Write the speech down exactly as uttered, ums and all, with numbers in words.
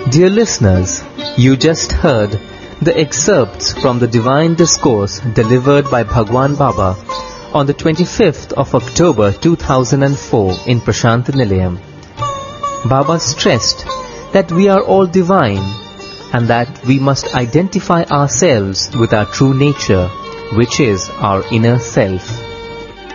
Dear listeners, you just heard the excerpts from the Divine Discourse delivered by Bhagwan Baba on the twenty-fifth of October two thousand four in Prashant Nilayam. Baba stressed that we are all divine and that we must identify ourselves with our true nature, which is our inner self.